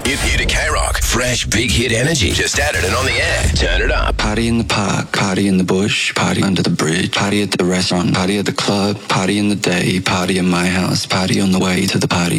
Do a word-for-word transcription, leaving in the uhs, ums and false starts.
Hit, hit a K-Rock. Fresh big hit energy. Just added it on the air. Turn it up. Party in the park, party in the bush, party under the bridge, party at the restaurant, party at the club, party in the day, party in my house, party on the way to the party.